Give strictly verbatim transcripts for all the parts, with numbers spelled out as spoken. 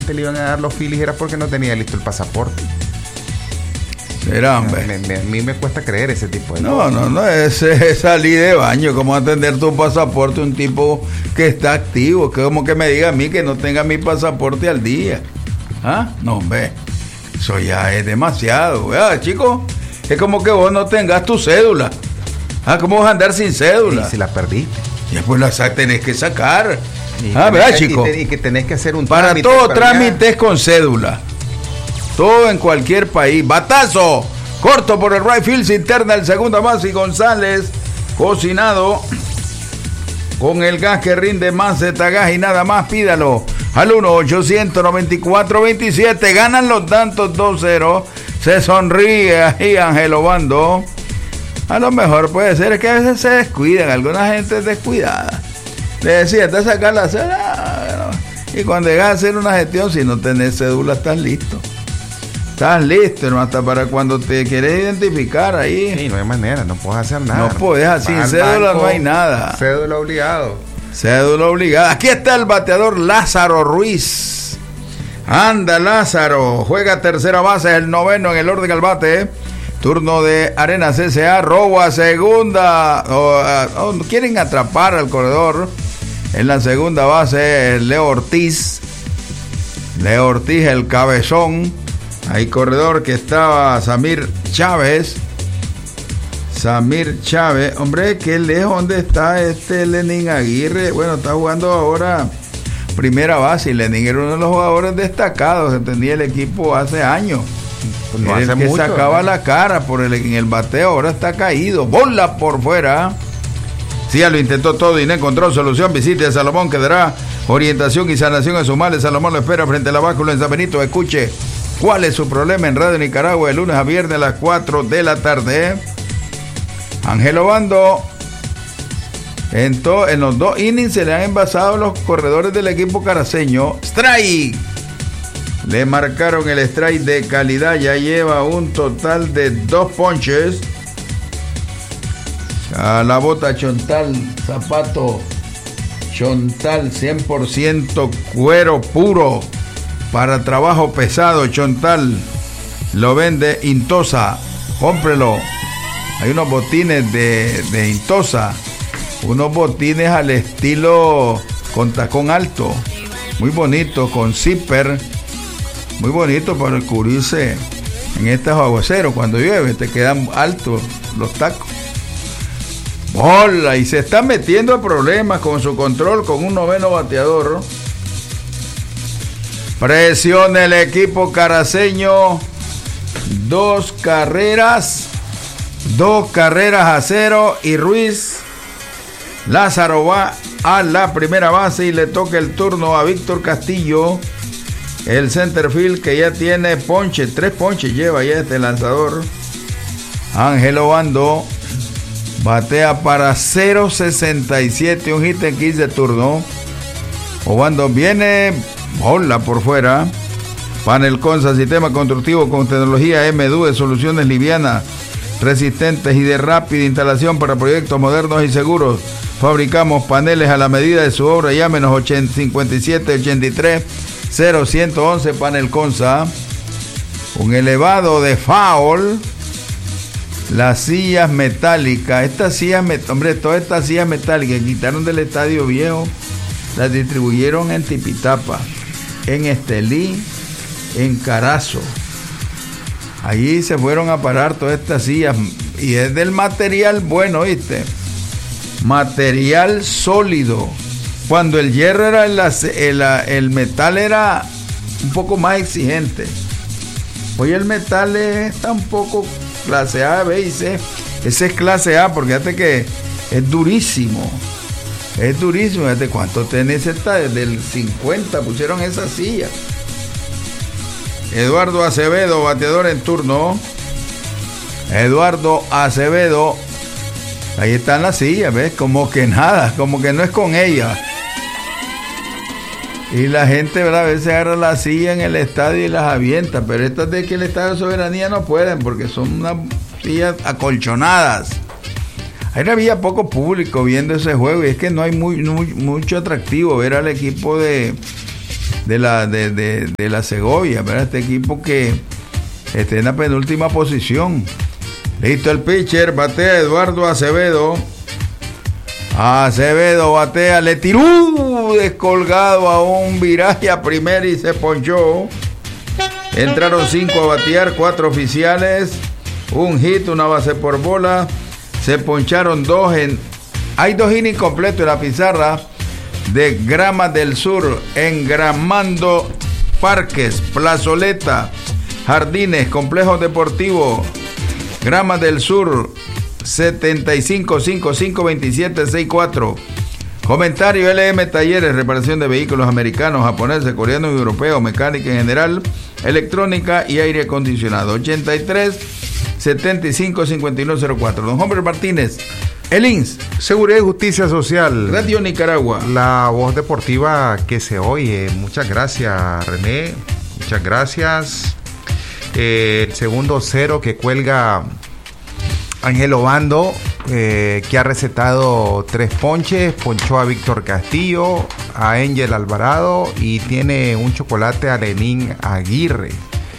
te le iban a dar los Phillies era porque no tenía listo el pasaporte. Será, hombre. Me, me, a mí me cuesta creer ese tipo de No, cosas. no, no, es, es salir de baño, como atender tu pasaporte un tipo que está activo, que como que me diga a mí que no tenga mi pasaporte al día. ¿Ah? No, hombre, eso ya es demasiado, ¿verdad, chico? Es como que vos no tengas tu cédula. Ah, ¿cómo vas a andar sin cédula? Y si la perdiste. Y después la sa- tenés que sacar. Y Ah, tenés ¿verdad, que- chico? Y, te- y que tenés que hacer un Para trámite todo para trámite es con cédula. Todo en cualquier país. Batazo. Corto por el right field. Se interna el segunda base y González. Cocinado. Con el gas que rinde más Zetagás y nada más. Pídalo. Al uno ochocientos noventa y cuatro veintisiete. Ganan los tantos dos cero. Se sonríe ahí Ángelo Bando. A lo mejor puede ser que a veces se descuidan. Alguna gente es descuidada. Le decía, te sacar la cédula. Y cuando llegas a hacer una gestión, si no tenés cédula, estás listo. Estás listo, hermano, hasta para cuando te quieres identificar ahí. Sí, no hay manera, no puedes hacer nada. No puedes, así, Vas al cédula banco, no hay nada. Cédula obligado. Cédula obligada. Aquí está el bateador Lázaro Ruiz. Anda Lázaro, juega tercera base, el noveno en el orden al bate. Turno de Arenas S A, robo a segunda. Oh, oh, quieren atrapar al corredor. En la segunda base, Leo Ortiz. Leo Ortiz, el cabezón. Hay corredor que estaba Samir Chávez. Samir Chávez. Hombre, qué lejos. ¿Dónde está este Lenín Aguirre? Bueno, está jugando ahora primera base. Y Lenín era uno de los jugadores destacados que tenía el equipo hace años. Pues no Era hace el que mucho, sacaba ¿no? la cara por el, en el bateo. Ahora está caído. Bola por fuera. Sí, ya lo intentó todo y no encontró solución. Visite a Salomón, que dará orientación y sanación a sus males. Salomón lo espera frente a la báscula en San Benito. Escuche cuál es su problema en Radio Nicaragua, de lunes a viernes a las cuatro de la tarde. Ángelo Bando. En, to, en los dos innings se le han envasado los corredores del equipo caraceño. Strike. Le marcaron el strike de calidad. Ya lleva un total de dos ponches. A la bota Chontal, zapato Chontal, cien por ciento cuero puro para trabajo pesado. Chontal lo vende Intosa, cómprelo. Hay unos botines de, de Intosa, unos botines al estilo con tacón alto, muy bonitos, con zipper, muy bonito para cubrirse en estos aguaceros. Cuando llueve te quedan altos los tacos. Bola, y se está metiendo a problemas con su control, con un noveno bateador. Presiona el equipo caraceño. Dos carreras. Dos carreras a cero. Y Ruiz Lázaro va a la primera base y le toca el turno a Víctor Castillo. El centerfield que ya tiene ponche. Tres ponches lleva ya este lanzador. Ángelo Bando batea para cero sesenta y siete, un hit en quince turno. Obando viene, bola por fuera. Panel Consa, sistema constructivo con tecnología M D U E, soluciones livianas, resistentes y de rápida instalación para proyectos modernos y seguros. Fabricamos paneles a la medida de su obra. Llámenos cincuenta y siete ochenta y tres cero ciento once. Panel Consa. Un elevado de foul. Las sillas metálicas, estas sillas, hombre, todas estas sillas metálicas que quitaron del estadio viejo, las distribuyeron en Tipitapa, en Estelí, en Carazo. Allí se fueron a parar todas estas sillas y es del material bueno, ¿viste? Material sólido. Cuando el hierro era el, el, el metal era un poco más exigente. Hoy el metal está un poco clase A, B y C. Ese es clase A porque fíjate que es durísimo. Es durísimo. Fíjate cuánto tenés esta. Desde el cincuenta pusieron esa silla. Eduardo Acevedo, bateador en turno. Eduardo Acevedo. Ahí están las sillas, ¿ves? Como que nada, como que no es con ella. Y la gente, ¿verdad? A veces agarra la silla en el estadio y las avienta, pero estas de que el Estadio de Soberanía no pueden porque son unas sillas acolchonadas. Ahí había poco público viendo ese juego y es que no hay muy, muy mucho atractivo ver al equipo de, de la de, de, de la Segovia, ¿verdad? Este equipo que está en la penúltima posición. Listo el pitcher, batea Eduardo Acevedo. Acevedo batea, le tiró descolgado a un viraje a primera y se ponchó. Entraron cinco a batear, cuatro oficiales, un hit, una base por bola. Se poncharon dos en... Hay dos innings completos en la pizarra de Grama del Sur, engramando parques, plazoleta, jardines, complejos deportivos. Grama del Sur, setenta y cinco, cincuenta y cinco, veintisiete, sesenta y cuatro. Comentario: L M Talleres, reparación de vehículos americanos, japoneses, coreanos y europeos, mecánica en general, electrónica y aire acondicionado. ochenta y tres, setenta y cinco, cincuenta y uno, cero cuatro. Don Humber Martínez, el I N S. Seguridad y Justicia Social. Radio Nicaragua. La voz deportiva que se oye. Muchas gracias, René. Muchas gracias. Eh, el segundo cero que cuelga Ángel Obando, eh, que ha recetado tres ponches, ponchó a Víctor Castillo, a Ángel Alvarado y tiene un chocolate a Lenín Aguirre.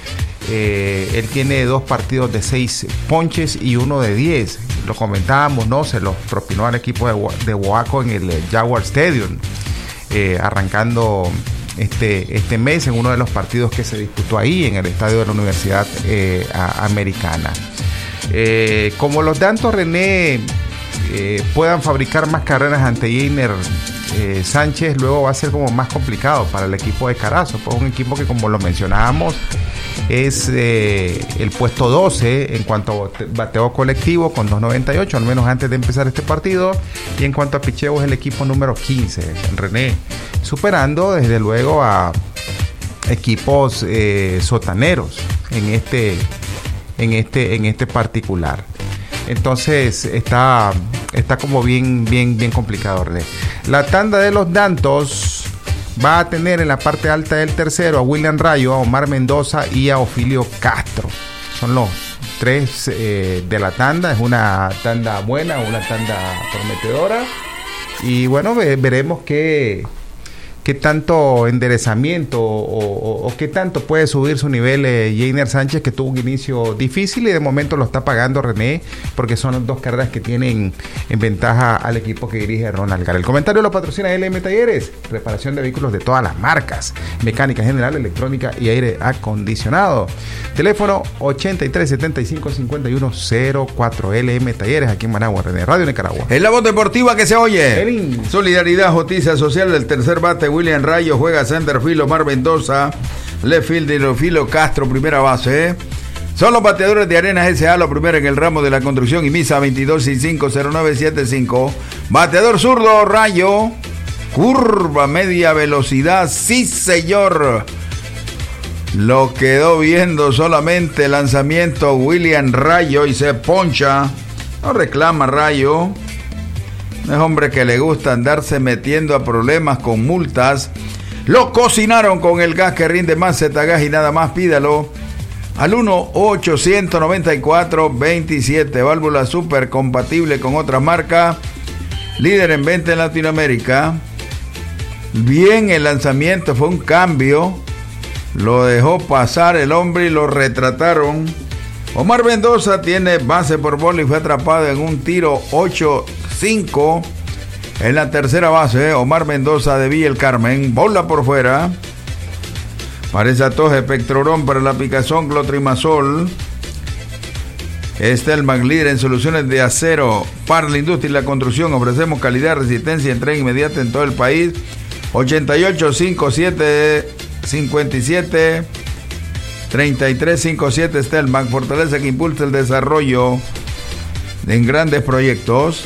Eh, él tiene dos partidos de seis ponches y uno de diez. Lo comentábamos, ¿no? Se los propinó al equipo de, de Oaxaca en el Jaguar Stadium, eh, arrancando este, este mes en uno de los partidos que se disputó ahí en el estadio de la Universidad eh, a, Americana. Eh, como los Dantos, René, eh, puedan fabricar más carreras ante Jainer eh, Sánchez, luego va a ser como más complicado para el equipo de Carazo, pues un equipo que, como lo mencionábamos, es eh, el puesto doce en cuanto a bateo colectivo con dos noventa y ocho, al menos antes de empezar este partido, y en cuanto a picheo es el equipo número quince, René, superando desde luego a equipos eh, sotaneros en este en este en este particular. Entonces está está como bien bien bien complicado, René. La tanda de los Dantos va a tener en la parte alta del tercero a William Rayo, a Omar Mendoza y a Ofilio Castro. Son los tres eh, de la tanda. Es una tanda buena, una tanda prometedora. Y bueno, ve, veremos qué, qué tanto enderezamiento o, o, o qué tanto puede subir su nivel eh, Jainer Sánchez, que tuvo un inicio difícil y de momento lo está pagando René, porque son las dos carreras que tienen en ventaja al equipo que dirige Ronald Gar. El comentario lo patrocina L M Talleres, reparación de vehículos de todas las marcas, mecánica general, electrónica y aire acondicionado. Teléfono ochenta y tres, setenta y cinco, cincuenta y uno, cero cuatro. L M Talleres, aquí en Managua, René. Radio Nicaragua. Es la voz deportiva que se oye. Elin. Solidaridad, justicia social. Del tercer bate, William Rayo, juega centerfield Omar Mendoza, left field de Ofilio Castro, primera base. Son los bateadores de Arenas S A, lo primero en el ramo de la construcción, y Misa veintidós sesenta y cinco, cero nueve setenta y cinco. Bateador zurdo, Rayo, curva, media velocidad, sí señor. Lo quedó viendo solamente el lanzamiento William Rayo y se poncha. No reclama Rayo. No es hombre que le gusta andarse metiendo a problemas con multas. Lo cocinaron con el gas que rinde más Zetagas y nada más. Pídalo al uno ochocientos noventa y cuatro veintisiete. Válvula super compatible con otras marcas. Líder en venta en Latinoamérica. Bien el lanzamiento, fue un cambio. Lo dejó pasar el hombre y lo retrataron. Omar Mendoza tiene base por bola y fue atrapado en un tiro ocho cinco en la tercera base. Omar Mendoza de Villa El Carmen, bola por fuera. Parece atoje Pectrorón para la picazón, Clotrimazol. Estelman, líder en soluciones de acero para la industria y la construcción. Ofrecemos calidad, resistencia y entrega inmediata en todo el país. ochenta y ocho, cincuenta y siete, cincuenta y siete, treinta y tres, cincuenta y siete. Estelman, fortaleza que impulsa el desarrollo en grandes proyectos.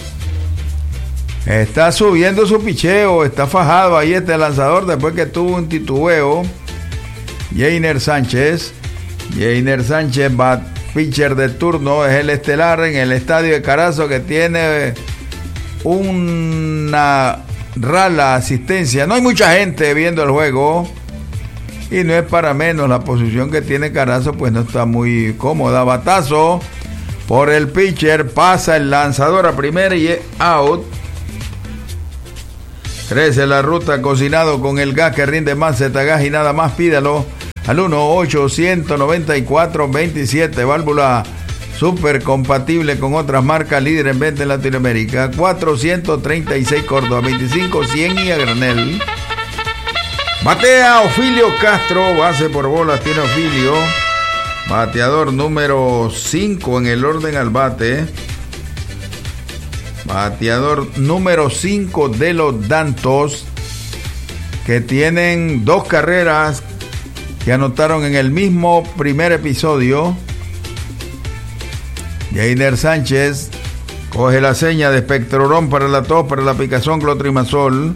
Está subiendo su picheo, está fajado ahí este lanzador después que tuvo un titubeo. Jainer Sánchez. Jainer Sánchez, bat pitcher de turno, es el estelar en el estadio de Carazo, que tiene una rala asistencia. No hay mucha gente viendo el juego y no es para menos. La posición que tiene Carazo pues no está muy cómoda. Batazo por el pitcher, pasa el lanzador a primera y es out. Crece la ruta cocinado con el gas que rinde más, Zetagás, y nada más. Pídalo al uno ochocientos noventa y cuatro veintisiete. Válvula súper compatible con otras marcas, líder en venta en Latinoamérica. cuatrocientos treinta y seis Córdoba, veinticinco cien y a granel. Batea Ofilio Castro, base por bolas tiene Ofilio. Bateador número cinco en el orden al bate. Bateador número cinco de los Dantos, que tienen dos carreras que anotaron en el mismo primer episodio. Jainer Sánchez coge la seña de Spectrorón para la tos, para la picazón, clotrimazol.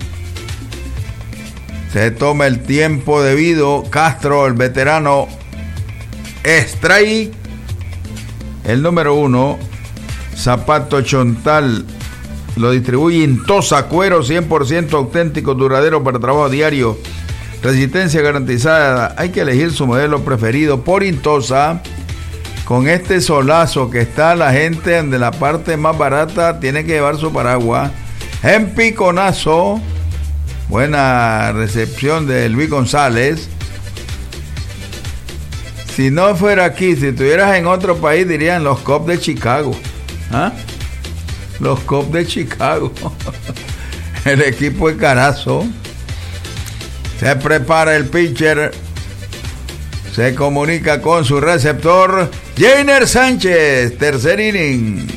Se toma el tiempo debido. Castro, el veterano, extrae el número uno. Zapato Chontal lo distribuye Intosa, cuero cien por ciento auténtico, duradero para trabajo diario, resistencia garantizada. Hay que elegir su modelo preferido por Intosa. Con este solazo que está, la gente de la parte más barata tiene que llevar su paraguas. En Piconazo, buena recepción de Luis González. Si no fuera aquí, si estuvieras en otro país, dirían los Cubs de Chicago. ¿Ah? Los Cubs de Chicago. El equipo de Carazo. Se prepara el pitcher. Se comunica con su receptor. Jainer Sánchez, tercer inning.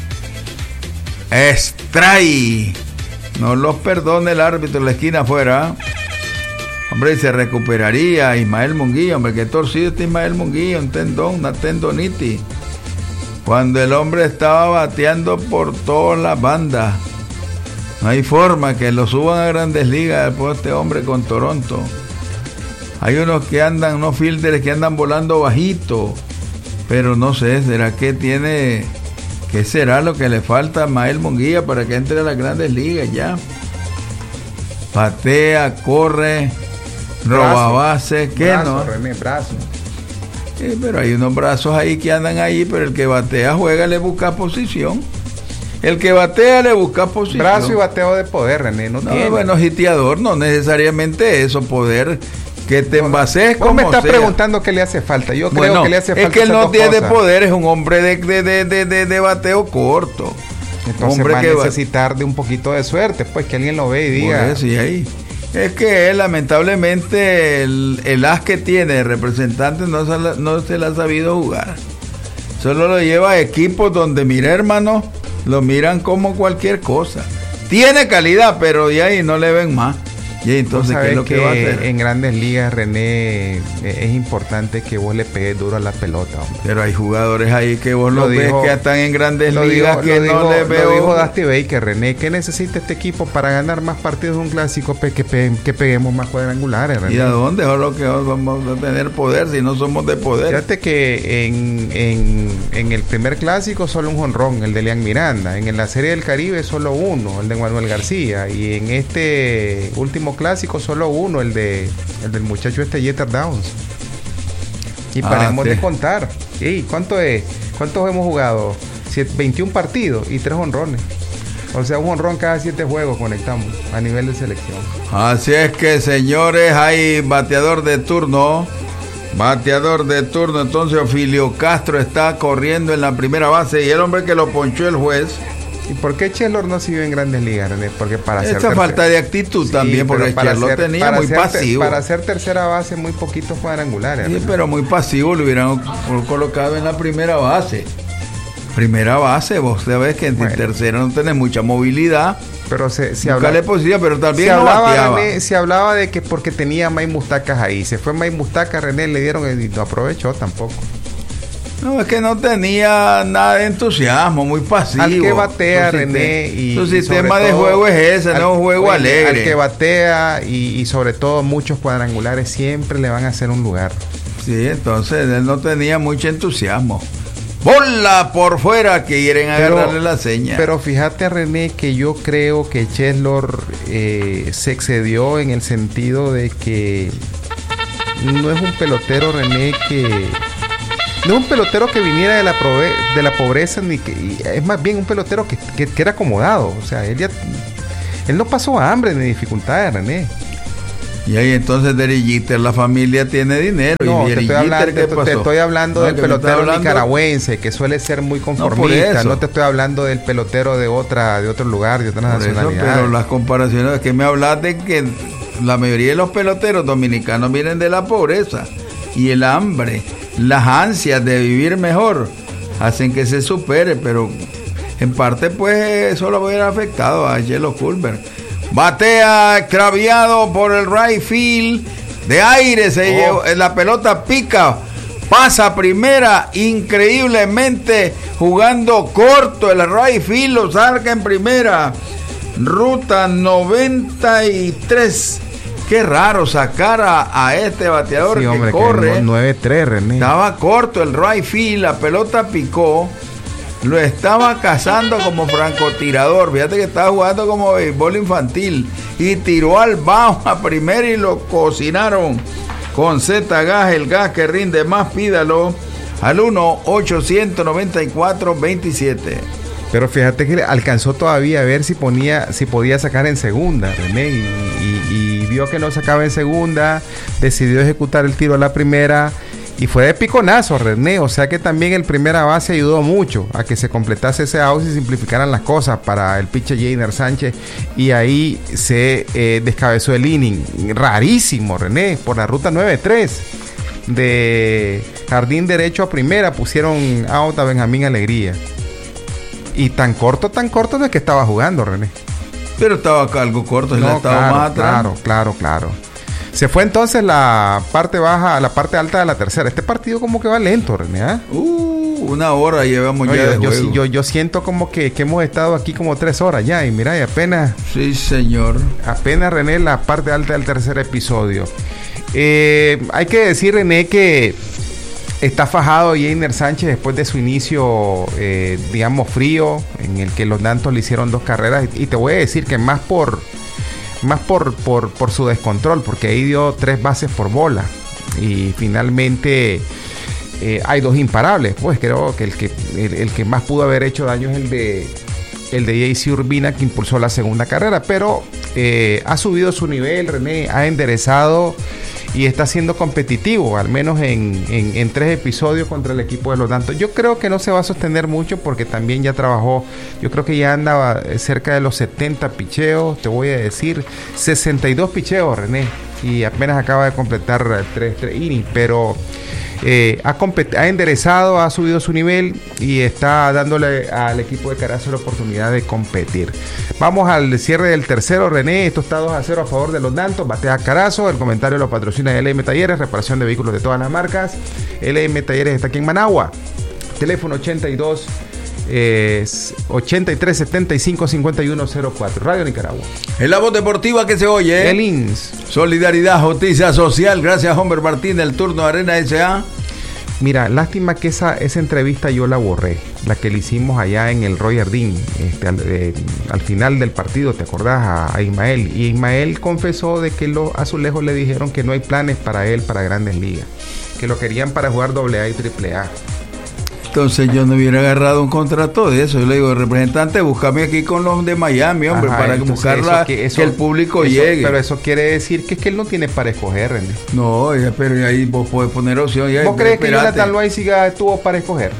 Extrae. No los perdone el árbitro en la esquina afuera. Hombre, se recuperaría Ismael Munguía. Hombre, que torcido está Ismael Munguía. Un tendón, una tendonitis. Cuando el hombre estaba bateando por todas las bandas. No hay forma que lo suban a Grandes Ligas después de este hombre con Toronto. Hay unos que andan, unos fielders que andan volando bajito. Pero no sé, ¿será que tiene... ¿Qué será lo que le falta a Ismael Munguía para que entre a las Grandes Ligas ya? Patea, corre, roba base, ¿qué brazo, no? René, brazo. Sí, pero hay unos brazos ahí que andan ahí, pero el que batea juega, le busca posición. El que batea le busca posición. Brazo y bateo de poder, René, no, no tiene. Bueno, hiteador, no necesariamente eso, poder que te envases como me estás sea. Preguntando qué le hace falta. Yo creo bueno, que le hace falta. Es que él no tiene cosas. poder, es un hombre de, de, de, de, de, de bateo corto. Entonces hombre va a que necesitar va... de un poquito de suerte, pues que alguien lo ve y diga. Pues, sí, ahí. Es que él, lamentablemente, el, el as que tiene de representante no se, la, no se la ha sabido jugar. Solo lo lleva a equipos donde, mira, hermano, lo miran como cualquier cosa. Tiene calidad, pero de ahí no le ven más. Y entonces, ¿qué es lo que, que va a hacer? En Grandes Ligas, René, es importante que vos le pegues duro a la pelota, hombre. Pero hay jugadores ahí que vos lo, lo ves dijo, que están en Grandes lo Ligas dijo, que lo no dijo, le veo. Lo dijo Dusty Baker, René, ¿qué necesita este equipo para ganar más partidos de un clásico? Pe que, pe que peguemos más cuadrangulares, René. ¿Y a dónde? Solo que vamos a tener poder si no somos de poder. Fíjate que en, en, en el primer clásico solo un jonrón, el de Lian Miranda. En la Serie del Caribe solo uno, el de Manuel García. Y en este último clásico solo uno, el de el del muchacho este Jeter Downs. Y ah, paremos sí. de contar. ¿Sí? ¿Cuánto es? ¿Cuántos hemos jugado? veintiún partidos y tres honrones. O sea, un honrón cada siete juegos conectamos a nivel de selección. Así es que, señores, hay bateador de turno. Bateador de turno. Entonces, Ofilio Castro está corriendo en la primera base y el hombre que lo ponchó el juez. ¿Y por qué Chelor no siguió en Grandes Ligas, René? Porque para Esta hacer falta tercer... de actitud sí, también, porque Chelor tenía muy pasivo. Para hacer tercera base, muy poquitos cuadrangulares. Sí, René. Pero muy pasivo, lo hubieran colocado en la primera base. Primera base, vos sabés que en bueno. tercera no tenés mucha movilidad. Pero se, se hablaba, posibilidad, pero también se, no hablaba, bateaba. René, se hablaba de que porque tenía May Mustacas ahí. Se fue May Mustacas, René, le dieron y no aprovechó tampoco. No, es que no tenía nada de entusiasmo, muy pasivo. Al que batea, su René, sistema, y su y sistema de todo, juego es ese, al, no es un juego oye, alegre. Al que batea y, y sobre todo muchos cuadrangulares siempre le van a hacer un lugar. Sí, entonces él no tenía mucho entusiasmo. Bola por fuera que quieren agarrarle pero, la seña. Pero fíjate, René, que yo creo que Chelor eh, se excedió en el sentido de que no es un pelotero, René, que no es un pelotero que viniera de la, prove de la pobreza, ni que es más bien un pelotero que, que, que era acomodado. O sea, él ya Él no pasó hambre ni dificultades, René. Y ahí entonces Derek Jeter, la familia tiene dinero. No, y te estoy, hablando, te, te estoy hablando no, del pelotero hablando... nicaragüense, que suele ser muy conformista. No, no te estoy hablando del pelotero de otra, de otro lugar, de otra nacionalidad. Pero las comparaciones, es que me hablas de que la mayoría de los peloteros dominicanos vienen de la pobreza y el hambre, las ansias de vivir mejor, hacen que se supere, pero en parte pues eso lo hubiera afectado a Yelo Culver. Batea extraviado por el right field, de aire se oh. llevó, la pelota pica, pasa primera, increíblemente jugando corto el right field, lo saca en primera, ruta noventa y tres. Qué raro sacar a, a este bateador sí, que hombre, corre. Que nueve tres, René. Estaba corto el right field, la pelota picó. Lo estaba cazando como francotirador. Fíjate que estaba jugando como béisbol infantil. Y tiró al bajo a primera y lo cocinaron con Z Gas, el gas que rinde más. Pídalo al uno ochocientos noventa y cuatro veintisiete. Pero fíjate que alcanzó todavía a ver si ponía, si podía sacar en segunda, René, y, y, y vio que no sacaba en segunda, decidió ejecutar el tiro a la primera. Y fue de piconazo, René, o sea que también el primera base ayudó mucho a que se completase ese out y simplificaran las cosas para el pitcher Yeiner Sánchez. Y ahí se eh, descabezó el inning. Rarísimo, René, por la ruta nueve tres. De jardín derecho a primera pusieron out a Benjamín Alegría. Y tan corto, tan corto no es que estaba jugando, René. Pero estaba algo corto, no, estaba claro, más atrás. Claro, claro, claro. Se fue entonces la parte baja, la parte alta de la tercera. Este partido como que va lento, René. ¿eh? Uh, una hora llevamos. Oye, ya de yo, juego. yo, yo siento como que, que hemos estado aquí como tres horas ya. Y mira, y apenas... Sí, señor. Apenas, René, la parte alta del tercer episodio. Eh, hay que decir, René, que está fajado Yeiner Sánchez después de su inicio, eh, digamos, frío, en el que los Dantos le hicieron dos carreras. Y, y te voy a decir que más por... más por, por, por su descontrol, porque ahí dio tres bases por bola y finalmente eh, hay dos imparables. Pues creo que el que el, el que más pudo haber hecho daño es el de el de J C Urbina, que impulsó la segunda carrera, pero eh, ha subido su nivel, René, ha enderezado y está siendo competitivo, al menos en, en, en tres episodios contra el equipo de los Dantos. Yo creo que no se va a sostener mucho porque también ya trabajó, yo creo que ya andaba cerca de los setenta picheos, te voy a decir, sesenta y dos picheos, René, y apenas acaba de completar tres innings, pero eh, ha, ha enderezado, ha subido su nivel y está dándole al equipo de Carazo la oportunidad de competir. Vamos al cierre del tercero, René. Esto está dos a cero a favor de los Dantos. Batea Carazo. El comentario lo patrocina L M Talleres, reparación de vehículos de todas las marcas. L M Talleres está aquí en Managua. Teléfono ochenta y dos, eh, ochenta y tres, setenta y cinco, cincuenta y uno cero cuatro. Radio Nicaragua. Es la voz deportiva que se oye. El I N S. Solidaridad, justicia social. Gracias, Humber Martín, del turno de Arena S A. Mira, lástima que esa, esa entrevista yo la borré, la que le hicimos allá en el Roger Dean, este, al, eh, al final del partido, ¿te acordás? A, a Ismael. Y Ismael confesó de que los azulejos le dijeron que no hay planes para él para Grandes Ligas, que lo querían para jugar doble A y triple A. Entonces yo no hubiera agarrado un contrato de eso. Yo le digo, representante, búscame aquí con los de Miami, hombre, Ajá, para buscar la, que, eso, que el público eso, llegue. Pero eso quiere decir que es que él no tiene para escoger, René. No, ya, pero ahí vos podés poner opción. Ya, ¿Vos crees espérate. que Jonathan Loaiziga tuvo para escoger?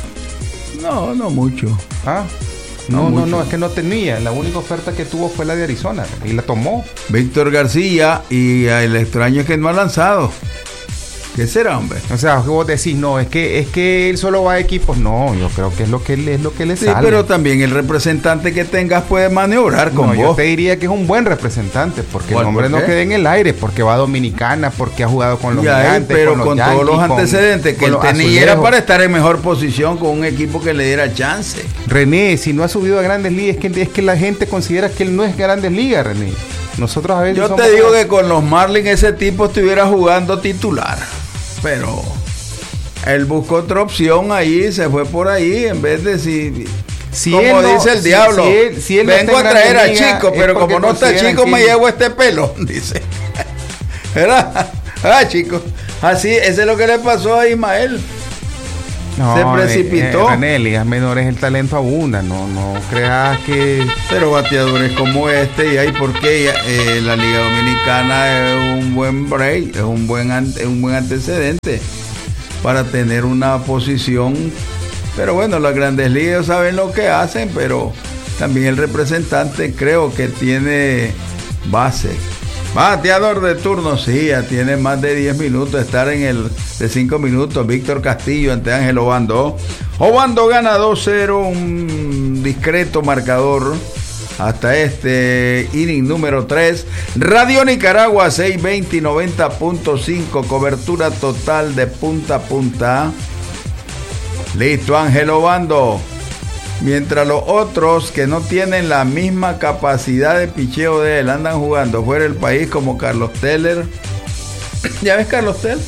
No, no mucho. ¿Ah? No, no, no, no, es que no tenía. La única oferta que tuvo fue la de Arizona y la tomó. Víctor García, y el extraño es que no ha lanzado. ¿Qué será, hombre? O sea, que vos decís, no, es que es que él solo va a equipos. No, yo creo que es lo que él es lo que le sí, sale. Sí, pero también el representante que tengas puede maniobrar con no, vos. Yo te diría que es un buen representante, porque el hombre no queda en el aire, porque va a Dominicana, porque ha jugado con los gigantes, pero con, los con Yankees, todos los antecedentes que él tenía era para estar en mejor posición con un equipo que le diera chance. René, si no ha subido a Grandes Ligas, es que, es que la gente considera que él no es Grandes Ligas, René. Nosotros a veces Yo te digo que con los Marlins ese tipo estuviera jugando titular. Pero él buscó otra opción ahí, se fue por ahí, en vez de si, si como no, dice el si, diablo, si él, si él vengo a traer a Chico, pero como no está Chico, me llevo este pelo, dice. ¿Verdad? Ah, Chico. Así, ese es lo que le pasó a Ismael. No, se precipitó. Eh, eh, en ligas menores el talento abunda, no, no creas que... Pero bateadores como este, y ahí porque eh, la Liga Dominicana es un buen break, es un buen, es un buen antecedente para tener una posición. Pero bueno, las grandes ligas saben lo que hacen, pero también el representante creo que tiene base. Bateador de turno, sí, ya tiene más de diez minutos, estar en el de cinco minutos. Víctor Castillo ante Ángel Obando. Obando gana dos cero, un discreto marcador hasta este inning número tres. Radio Nicaragua seiscientos veinte y noventa punto cinco, cobertura total de punta a punta. Listo, Ángel Obando. Mientras los otros que no tienen la misma capacidad de picheo de él andan jugando fuera del país, como Carlos Teller. ¿Ya ves Carlos Teller?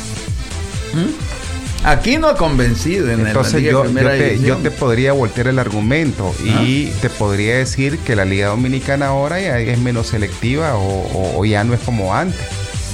¿Mm? Aquí no ha convencido en Entonces la Liga yo, Primera yo, te, División. yo te podría voltear el argumento y ¿Ah? te podría decir que la Liga Dominicana ahora ya es menos selectiva o, o, o ya no es como antes.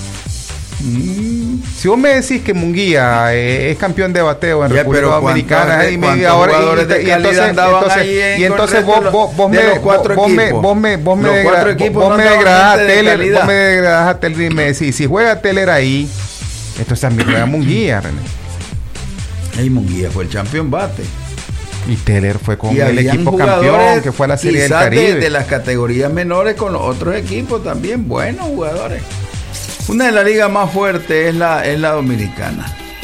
Mm. Si vos me decís que Munguía eh, es campeón de bateo en ya, República Dominicana y media hora y, y, y entonces entonces, y entonces vos, vos, vos me vos, vos me vos me vos me degradás vos me degradás a Teller vos me degradás a Teller y me decís si juega Teller ahí entonces también juega Munguía, René. Y Munguía fue el campeón bate y Teller fue con el equipo campeón que fue a la Serie del Caribe de, de las categorías menores con los otros equipos también buenos jugadores. Una de las ligas más fuertes es la, es la dominicana.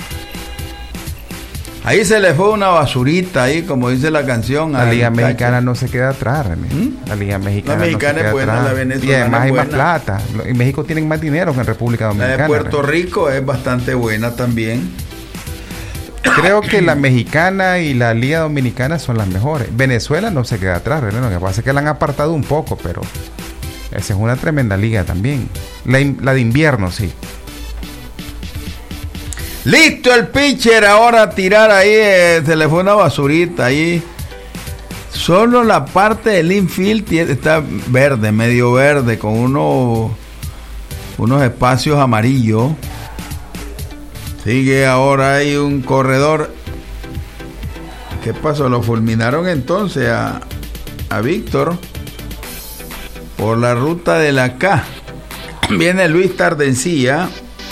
Ahí se le fue una basurita ahí, como dice la canción. La Liga Mexicana no se queda atrás, René. ¿Mm? La Liga Mexicana, la mexicana no se queda es buena, atrás. La venezolana y además hay buena. más plata. En México tienen más dinero que en República Dominicana. La de Puerto René. Rico es bastante buena también. Creo que la mexicana y la Liga Dominicana son las mejores. Venezuela no se queda atrás, René. Lo que pasa es que la han apartado un poco, pero... esa es una tremenda liga también. La, la de invierno, sí. Listo el pitcher. Ahora a tirar ahí. Eh, se le fue una basurita ahí. Solo la parte del infield tiene, está verde, medio verde, con unos, unos espacios amarillos. Sigue ahora hay un corredor. ¿Qué pasó? Lo fulminaron entonces a, a Víctor. Por la ruta de la K. Viene Luis Tardencilla.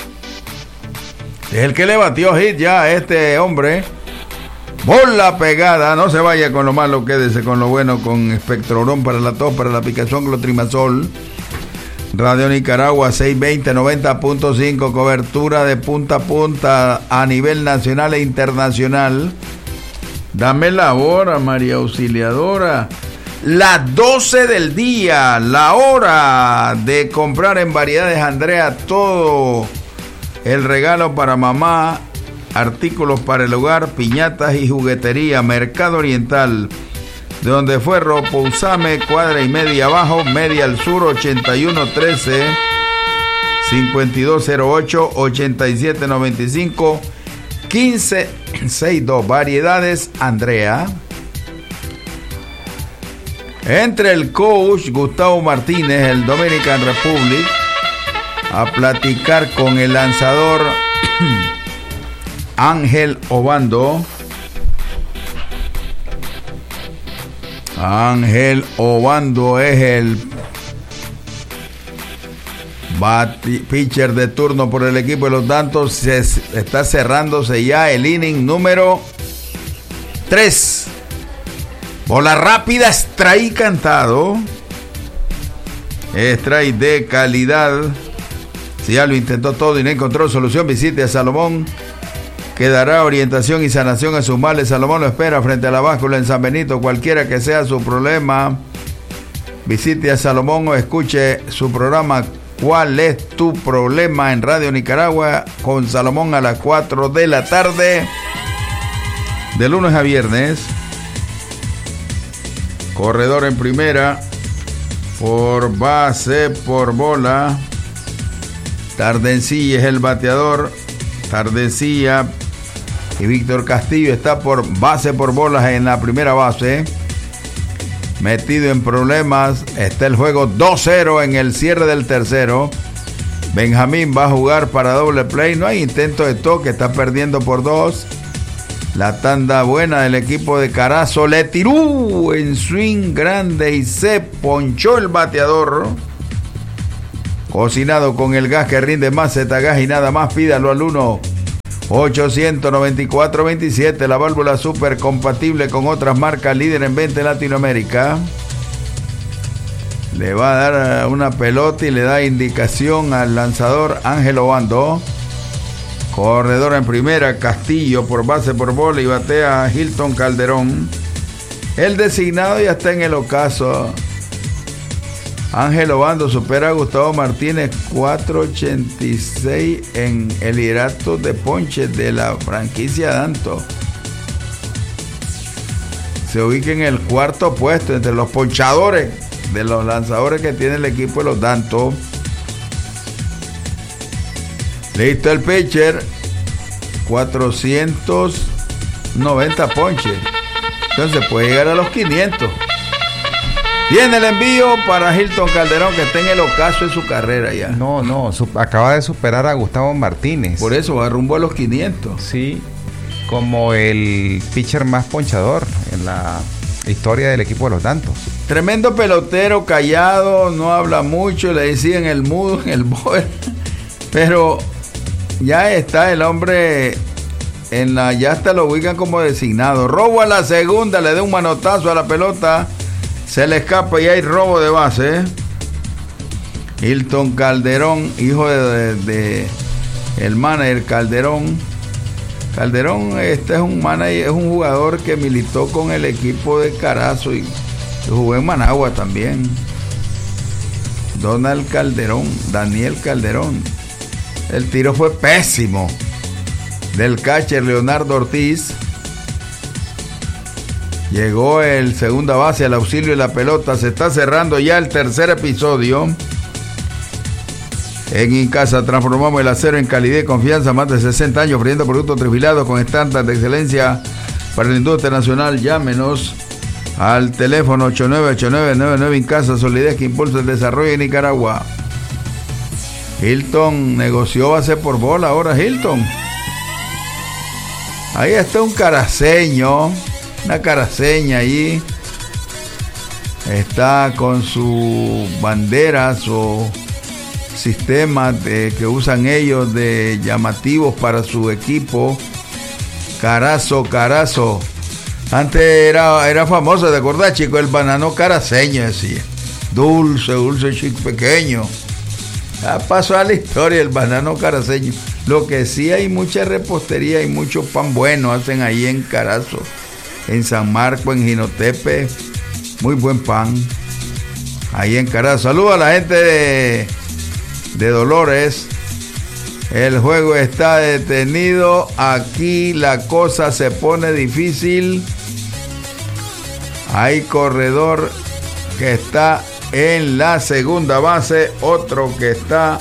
Es el que le batió hit ya a este hombre. Bola pegada. No se vaya con lo malo, quédese con lo bueno. Con Espectrorón para la tos, para la picazón, clotrimazol. Radio Nicaragua seiscientos veinte noventa punto cinco. Cobertura de punta a punta a nivel nacional e internacional. Dame la hora, María Auxiliadora. Las doce del día, la hora de comprar en Variedades Andrea todo el regalo para mamá, artículos para el hogar, piñatas y juguetería. Mercado Oriental, de donde fue Ropo Usame, cuadra y media abajo, media al sur, ochenta y uno trece, cincuenta y dos cero ocho, ochenta y siete noventa y cinco, quince sesenta y dos. Variedades Andrea. Entre el coach Gustavo Martínez, el Dominican Republic, a platicar con el lanzador Ángel Obando. Ángel Obando es el bati, pitcher de turno por el equipo de los Dantos. Se está cerrándose ya el inning número tres. Bola rápida, strike cantado. Strike de calidad. Si ya lo intentó todo y no encontró solución, visite a Salomón, que dará orientación y sanación a sus males. Salomón lo espera frente a la báscula en San Benito, cualquiera que sea su problema. Visite a Salomón o escuche su programa ¿Cuál es tu problema? En Radio Nicaragua con Salomón a las cuatro de la tarde, de lunes a viernes. Corredor en primera, por base, por bola. Tardencilla es el bateador. Tardencilla y Víctor Castillo está por base, por bolas en la primera base. Metido en problemas. Está el juego dos cero en el cierre del tercero. Benjamín va a jugar para doble play. No hay intento de toque, está perdiendo por dos. La tanda buena del equipo de Carazo. Le tiró en swing grande y se ponchó el bateador. Cocinado con el gas que rinde más Zetagas y nada más, pídalo al uno ochocientos noventa y cuatro veintisiete. La válvula super compatible con otras marcas, líder en venta en Latinoamérica. Le va a dar una pelota y le da indicación al lanzador Ángel Obando. Corredor en primera, Castillo por base por bola y batea a Hilton Calderón. El designado ya está en el ocaso. Ángel Obando supera a Gustavo Martínez cuatro ochenta y seis en el liderato de ponches de la franquicia Danto. Se ubica en el cuarto puesto entre los ponchadores de los lanzadores que tiene el equipo de los Danto. Listo el pitcher, cuatrocientos noventa ponches. Entonces puede llegar a los quinientos. Viene el envío para Hilton Calderón, que está en el ocaso de su carrera ya. No, no, su, acaba de superar a Gustavo Martínez. Por eso va rumbo a los quinientos. Sí, como el pitcher más ponchador en la historia del equipo de los Dantos. Tremendo pelotero, callado, no habla mucho, le decían el mudo en el boer. Pero ya está el hombre en la, ya hasta lo ubican como designado. Robo a la segunda, le da un manotazo a la pelota, se le escapa y hay robo de base. Hilton Calderón, hijo de, de, de el manager Calderón. Calderón, este es un manager, es un jugador que militó con el equipo de Carazo y jugó en Managua también. Donald Calderón, Daniel Calderón. El tiro fue pésimo del catcher Leonardo Ortiz. Llegó el segunda base al auxilio de la pelota. Se está cerrando ya el tercer episodio. En Incasa transformamos el acero en calidad y confianza. Más de sesenta años ofreciendo productos trifilados con estándares de excelencia para la industria nacional. Llámenos al teléfono ocho nueve ocho nueve nueve nueve Incasa, solidez que impulsa el desarrollo en Nicaragua. Hilton negoció base por bola ahora Hilton. Ahí está un caraceño, una caraceña allí. Está con su bandera, su sistema de, que usan ellos de llamativos para su equipo. Carazo, Carazo. Antes era, era famoso, ¿te acordás, chico? El banano caraceño, decía. Dulce, dulce, chico, pequeño. Ya pasó a la historia el banano caraceño. Lo que sí, hay mucha repostería y mucho pan bueno hacen ahí en Carazo, en San Marco, en Jinotepe. Muy buen pan ahí en Carazo. Saludos a la gente de, de Dolores. El juego está detenido. Aquí la cosa se pone difícil. Hay corredor que está en la segunda base, otro que está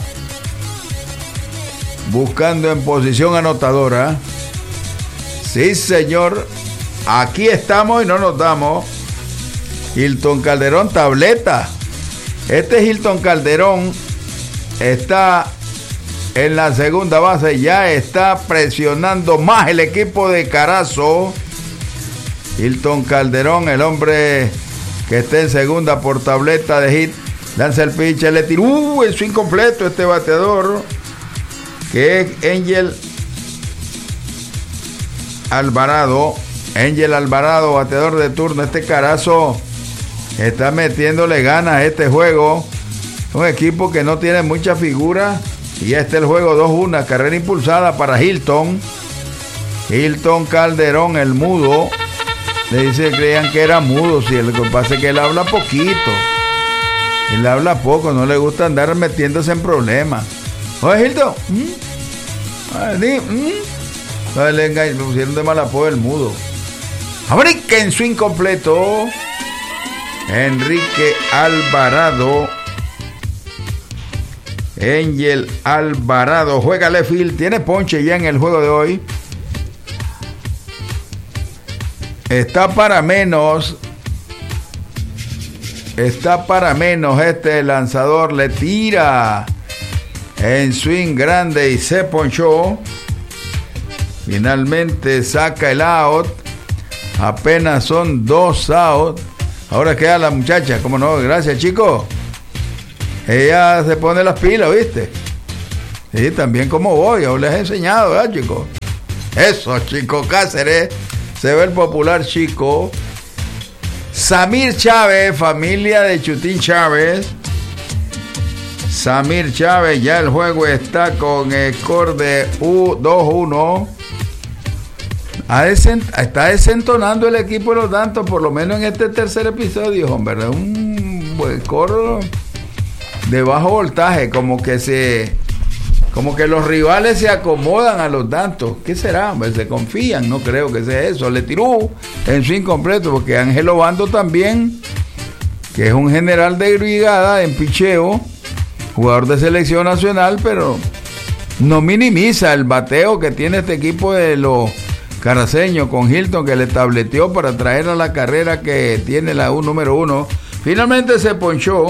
buscando en posición anotadora. Sí, señor, aquí estamos y no nos damos. Hilton Calderón, tableta. Este Hilton Calderón está en la segunda base, ya está presionando más el equipo de Carazo. Hilton Calderón, el hombre que está en segunda por tableta de hit, lanza el pitch, le tiró, uh, es incompleto este bateador, que es Angel Alvarado. Angel Alvarado, bateador de turno. Este Carazo está metiéndole ganas a este juego. Un equipo que no tiene mucha figura. Y este es el juego dos uno, carrera impulsada para Hilton. Hilton Calderón, el mudo. Le dice que creían que era mudo. Si lo que pasa es que él habla poquito. Él habla poco, no le gusta andar metiéndose en problemas. Oye, Hilton. ¿Mm? Ah, di, ¿Mm? No, le engañó, le pusieron de mala apodo el mudo. Abrique en su incompleto. Enrique Alvarado. Angel Alvarado juega left field, tiene ponche ya en el juego de hoy. Está para menos. Está para menos este lanzador. Le tira en swing grande y se ponchó. Finalmente saca el out. Apenas son dos outs. Ahora queda la muchacha. ¿Cómo no? Gracias, chico. Ella se pone las pilas, ¿viste? Sí, también como voy. Yo les he enseñado, ¿verdad, chicos? Eso, Chico Cáceres. Se ve el popular Chico. Samir Chávez, familia de Chutín Chávez. Samir Chávez, ya el juego está con el score de dos uno. Está desentonando el equipo de los Dantos, por lo menos en este tercer episodio, hombre. Un buen score de bajo voltaje, como que se, como que los rivales se acomodan a los Dantos. ¿Qué será? Pues se confían, no creo que sea eso. Le tiró en su incompleto, porque Ángel Obando también, que es un general de brigada en picheo, jugador de selección nacional, pero no minimiza el bateo que tiene este equipo de los caraceños con Hilton, que le tableteó para traer a la carrera que tiene la U número uno. Finalmente se ponchó.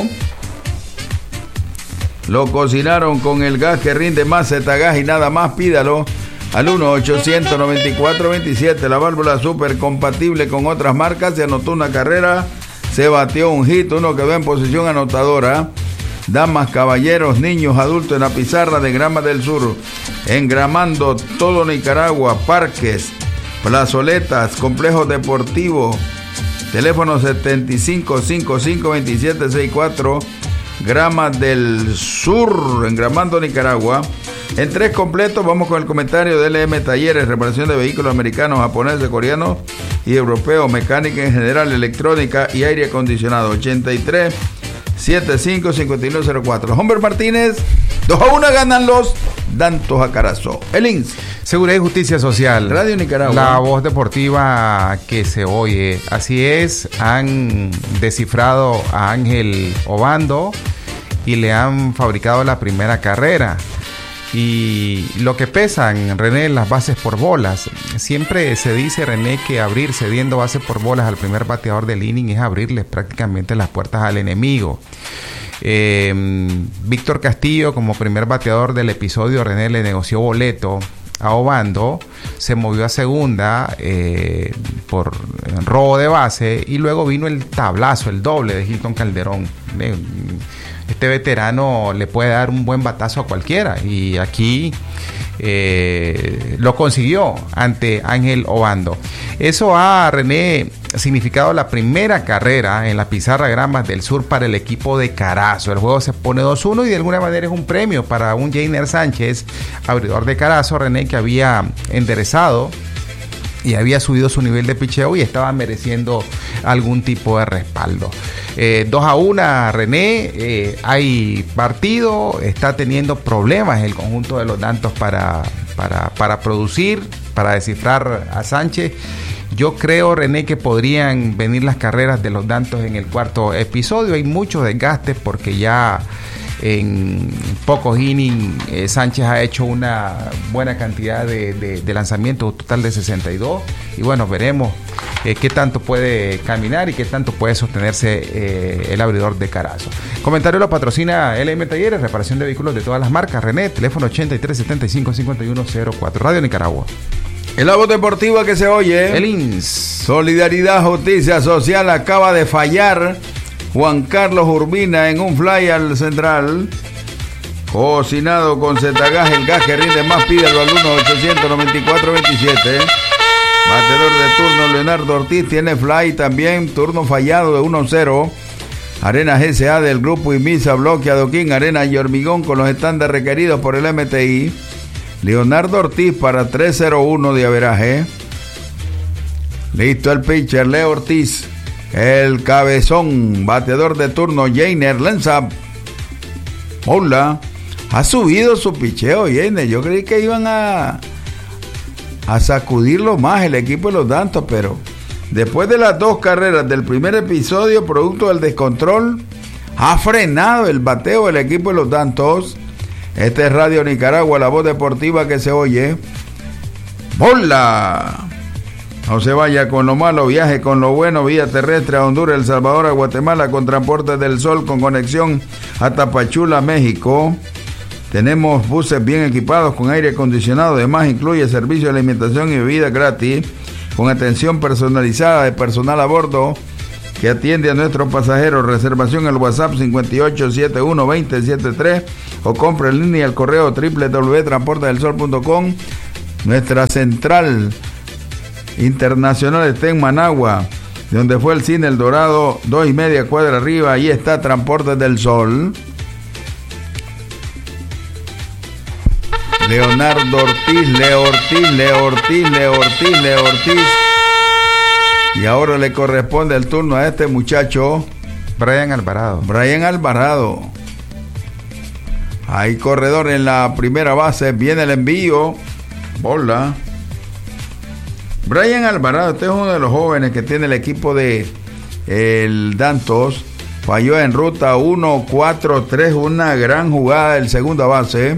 Lo cocinaron con el gas que rinde más, Zetagas y nada más. Pídalo al uno ochocientos noventa y cuatro veintisiete. La válvula super compatible con otras marcas. Se anotó una carrera, se batió un hit, uno quedó en posición anotadora. Damas, caballeros, niños, adultos en la pizarra de Grama del Sur, engramando todo Nicaragua, parques, plazoletas, complejos deportivos. Teléfono setenta y cinco cincuenta y cinco veintisiete sesenta y cuatro. Grama del Sur, engramando Nicaragua. En tres completos vamos con el comentario de L M Talleres, reparación de vehículos americanos, japoneses, coreanos y europeos, mecánica en general, electrónica y aire acondicionado. Ochenta y tres setenta y cinco cincuenta y nueve cero cuatro. Humber Martínez, dos a uno ganan los Dantos a Carazo. El I N S. Seguridad y Justicia Social. Radio Nicaragua. La voz deportiva que se oye. Así es, han descifrado a Ángel Obando y le han fabricado la primera carrera. Y lo que pesan, René, las bases por bolas. Siempre se dice, René, que abrir cediendo bases por bolas al primer bateador del inning es abrirle prácticamente las puertas al enemigo. Eh, Víctor Castillo, como primer bateador del episodio, René, le negoció boleto a Obando, se movió a segunda eh, por robo de base y luego vino el tablazo, el doble de Hilton Calderón. Eh, Este veterano le puede dar un buen batazo a cualquiera y aquí eh, lo consiguió ante Ángel Obando. Eso ha, René, significado la primera carrera en la pizarra Gramas del Sur para el equipo de Carazo. El juego se pone dos uno y de alguna manera es un premio para un Jainer Sánchez, abridor de Carazo, René, que había enderezado y había subido su nivel de picheo y estaba mereciendo algún tipo de respaldo. Eh, dos a uno, René, eh, hay partido, está teniendo problemas el conjunto de los Dantos para, para, para producir, para descifrar a Sánchez. Yo creo, René, que podrían venir las carreras de los Dantos en el cuarto episodio. Hay mucho desgaste porque ya en pocos innings eh, Sánchez ha hecho una buena cantidad de, de, de lanzamientos, un total de sesenta y dos, y bueno, veremos eh, qué tanto puede caminar y qué tanto puede sostenerse eh, el abridor de Carazo. Comentario lo patrocina L M Talleres, reparación de vehículos de todas las marcas. René, teléfono ochenta y tres setenta y cinco cincuenta y uno cero cuatro. Radio Nicaragua. El la voz deportiva que se oye. El I N S. Solidaridad, Justicia Social acaba de fallar Juan Carlos Urbina en un fly al central. Cocinado con Zetagas, el gas que rinde más. Pídelo al uno ochocientos noventa y cuatro veintisiete. Batedor de turno Leonardo Ortiz tiene fly también. Turno fallado de uno cero. Arena G S A del grupo Imisa, bloque adoquín, arena y hormigón con los estándares requeridos por el M T I. Leonardo Ortiz para tres cero uno de averaje. Listo el pitcher Leo Ortiz. El cabezón, bateador de turno Jainer lanza. Hola, ha subido su picheo Jainer. Yo creí que iban a a sacudirlo más el equipo de los Dantos, pero después de las dos carreras del primer episodio, producto del descontrol, ha frenado el bateo del equipo de los Dantos. Este es Radio Nicaragua, la voz deportiva que se oye. ¡Bola! No se vaya con lo malo, viaje con lo bueno, vía terrestre a Honduras, El Salvador, a Guatemala, con Transportes del Sol, con conexión a Tapachula, México. Tenemos buses bien equipados con aire acondicionado. Además, incluye servicio de alimentación y bebida gratis, con atención personalizada de personal a bordo que atiende a nuestros pasajeros. Reservación al WhatsApp cinco ocho siete uno dos cero siete tres o compra en línea al correo doble u doble u doble u punto transporte del sol punto com. Nuestra central internacional está en Managua, donde fue el cine El Dorado, dos y media cuadra arriba. Ahí está Transportes del Sol. Leonardo Ortiz, Leo Ortiz, Leo Ortiz, Leo Ortiz, Leo Ortiz. Y ahora le corresponde el turno a este muchacho, Brian Alvarado. Brian Alvarado. Hay corredor en la primera base, viene el envío, bola. Brian Alvarado, este es uno de los jóvenes que tiene el equipo de el Dantos. Falló en ruta uno cuatro tres, una gran jugada del segunda base.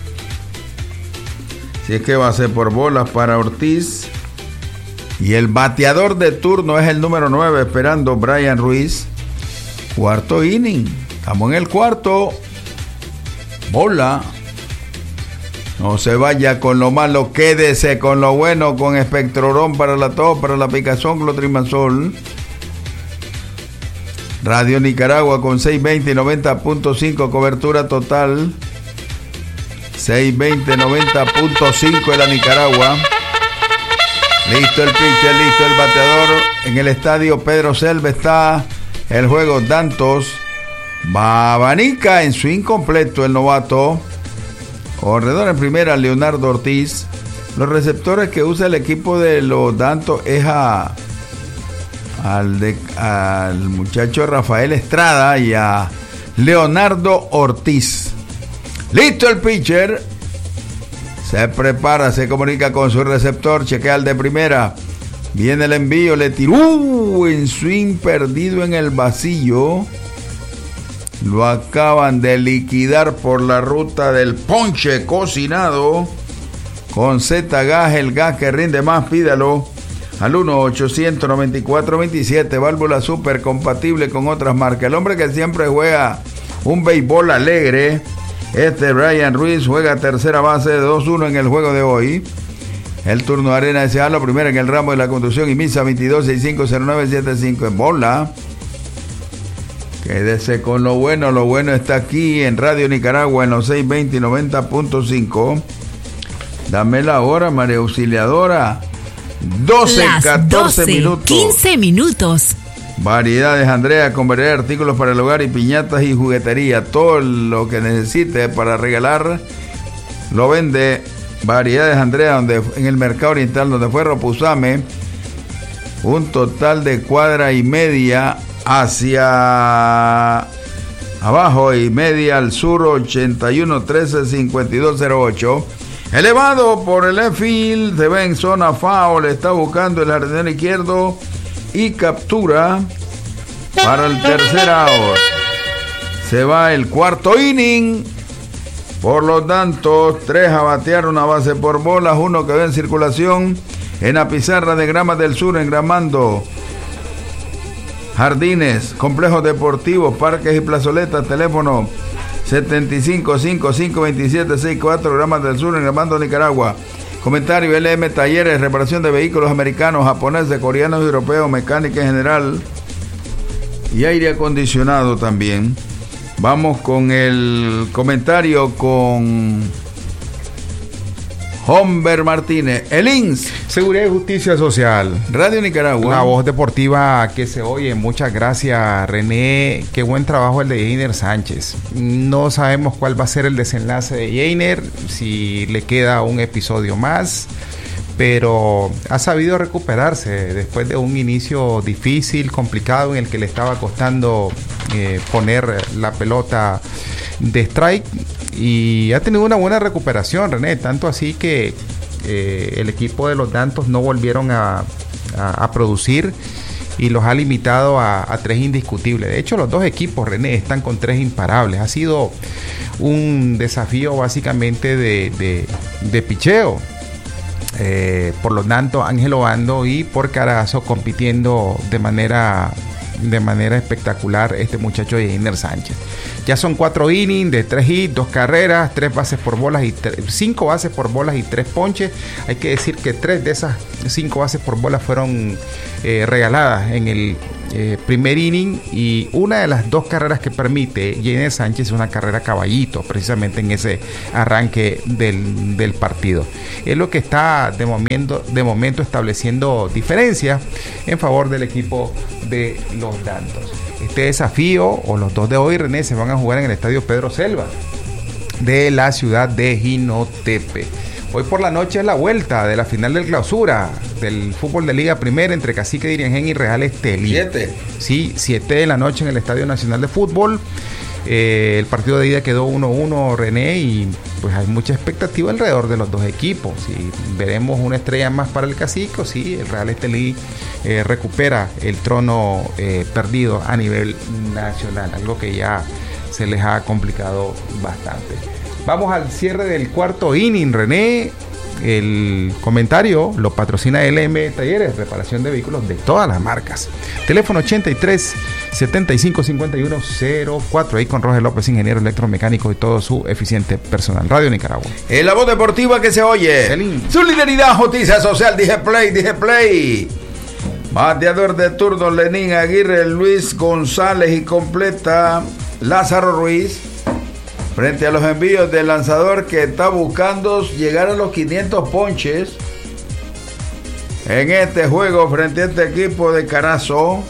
Si es que va a ser por bolas para Ortiz. Y el bateador de turno es el número nueve, esperando Brian Ruiz. Cuarto inning. Estamos en el cuarto. Bola. No se vaya con lo malo, quédese con lo bueno, con Espectrorón para la tos, para la picazón, clotrimazol. Radio Nicaragua con seiscientos veinte y noventa punto cinco, cobertura total. seiscientos veinte, noventa punto cinco en la Nicaragua. Listo el pitcher, listo el bateador. En el estadio Pedro Selva está el juego Dantos. Babanica en su incompleto el novato. Corredor en primera, Leonardo Ortiz. Los receptores que usa el equipo de los Dantos es a, al, de, al muchacho Rafael Estrada y a Leonardo Ortiz. Listo el pitcher. Se prepara, se comunica con su receptor, chequea el de primera. Viene el envío, le tiró en swing perdido en el vacío. Lo acaban de liquidar por la ruta del ponche cocinado. Con Z-Gas, el gas que rinde más, pídalo al uno ochocientos noventa y cuatro veintisiete, válvula super compatible con otras marcas. El hombre que siempre juega un béisbol alegre, este Brian Ruiz, juega tercera base de dos uno en el juego de hoy. El turno de Arena S A, lo primero en el ramo de la conducción, y Misa veintidós sesenta y cinco cero nueve setenta y cinco en bola. Quédese con lo bueno, lo bueno está aquí en Radio Nicaragua en los seiscientos veinte y noventa punto cinco. Dame la hora, María Auxiliadora. doce, Las catorce doce, minutos. quince minutos. Variedades Andrea, con variedad de artículos para el hogar y piñatas y juguetería. Todo lo que necesite para regalar lo vende Variedades Andrea, donde en el mercado oriental, donde fue Ropuzame. Un total de cuadra y media hacia abajo y media al sur, ochenta y uno trece cincuenta y dos cero ocho. Elevado por el E-Field, se ve en zona foul, está buscando el jardinero izquierdo y captura para el tercer out. Se va el cuarto inning. Por lo tanto, tres a batear, una base por bolas, uno que ve en circulación en la pizarra de Gramas del Sur, engramando jardines, complejos deportivos, parques y plazoletas. Teléfono setenta y cinco cincuenta y cinco veintisiete sesenta y cuatro, Gramas del Sur, engramando Nicaragua. Comentario: L M Talleres, reparación de vehículos americanos, japoneses, coreanos, europeos, mecánica en general y aire acondicionado también. Vamos con el comentario con Humber Martínez, el I N S. Seguridad y Justicia Social. Radio Nicaragua. La voz deportiva que se oye. Muchas gracias, René. Qué buen trabajo el de Jainer Sánchez. No sabemos cuál va a ser el desenlace de Jainer, si le queda un episodio más, pero ha sabido recuperarse después de un inicio difícil, complicado, en el que le estaba costando eh, poner la pelota de strike, y ha tenido una buena recuperación, René, tanto así que eh, el equipo de los Dantos no volvieron a, a, a producir y los ha limitado a, a tres indiscutibles. De hecho, los dos equipos, René, están con tres imparables. Ha sido un desafío básicamente de, de, de picheo. Eh, por lo tanto, Ángel Obando y por Carazo compitiendo de manera de manera espectacular este muchacho de Jainer Sánchez. Ya son cuatro innings de tres hits, dos carreras, tres bases por bolas y tre- cinco bases por bolas y tres ponches. Hay que decir que tres de esas cinco bases por bolas fueron eh, regaladas en el eh, primer inning, y una de las dos carreras que permite Jenner Sánchez es una carrera caballito, precisamente en ese arranque del, del partido. Es lo que está de momento, de momento estableciendo diferencias en favor del equipo de los Dantos. Este desafío, o los dos de hoy, René, se van a jugar en el estadio Pedro Selva de la ciudad de Jinotepe. Hoy por la noche es la vuelta de la final del clausura del fútbol de Liga Primera entre Cacique de Iriangén y Real Estelí. ¿Siete? Sí, siete de la noche en el Estadio Nacional de Fútbol. Eh, el partido de ida quedó uno uno, René, y pues hay mucha expectativa alrededor de los dos equipos. Si veremos una estrella más para el Cacique, o si el Real Estelí eh, recupera el trono eh, perdido a nivel nacional, algo que ya se les ha complicado bastante. Vamos al cierre del cuarto inning, René. El comentario lo patrocina L M Talleres, reparación de vehículos de todas las marcas. Teléfono ochenta y tres, setenta y cinco, cincuenta y uno, cero cuatro. Ahí con Roger López, ingeniero electromecánico, y todo su eficiente personal. Radio Nicaragua. En la voz deportiva que se oye. Celín. Solidaridad, justicia social. Dije play, dije play. Bateador de turno, Lenín Aguirre, Luis González, y completa Lázaro Ruiz. Frente a los envíos del lanzador que está buscando llegar a los quinientos ponches en este juego frente a este equipo de Carazo.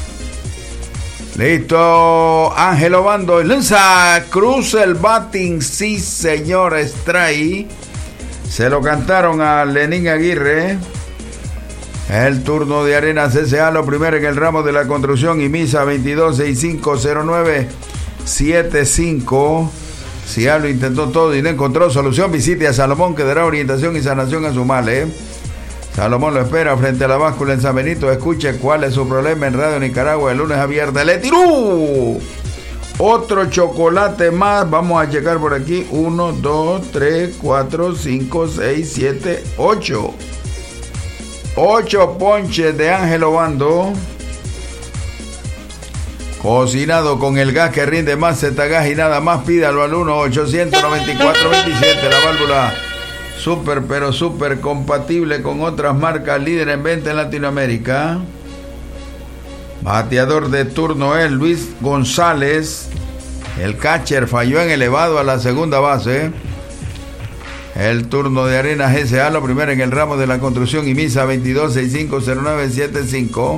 Listo, Ángel Obando, lanza, cruza el batting, sí señor, strike. Se lo cantaron a Lenín Aguirre. El turno de Arenas S A, lo primero en el ramo de la construcción, y Misa veintidós, sesenta y cinco, cero nueve, setenta y cinco. Si ya lo intentó todo y no encontró solución, visite a Salomón, que dará orientación y sanación a su mal, ¿eh? Salomón lo espera frente a la báscula en San Benito. Escuche cuál es su problema en Radio Nicaragua, el lunes a viernes. ¡Le tiró! Otro chocolate más. Vamos a checar por aquí. uno, dos, tres, cuatro, cinco, seis, siete, ocho. ocho ponches de Ángel Obando. Cocinado con el gas que rinde más Zetagas y nada más. Pídalo al uno ochocientos noventa y cuatro veintisiete. La válvula súper, pero súper compatible con otras marcas, líder en venta en Latinoamérica. Bateador de turno es Luis González. El catcher falló en elevado a la segunda base. El turno de Arenas S A, lo primero en el ramo de la construcción, y Misa veintidós, sesenta y cinco, cero nueve, setenta y cinco.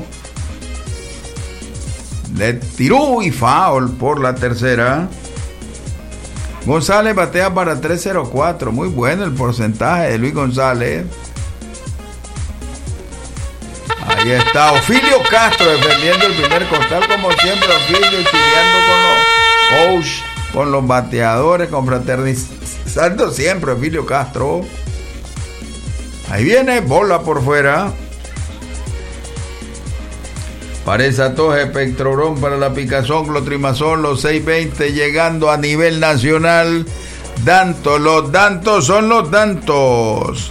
Le tiró y foul por la tercera. González batea para tres cero cuatro. Muy bueno el porcentaje de Luis González. Ahí está Ofelio Castro defendiendo el primer costal, como siempre. Ofelio chileando con los coach, con los bateadores, confraternizando siempre. Ofelio Castro. Ahí viene, bola por fuera. Parece Atoje, Pectrorón para la picazón, Clotrimazol, los seiscientos veinte llegando a nivel nacional. Dantos, los Dantos son los Dantos.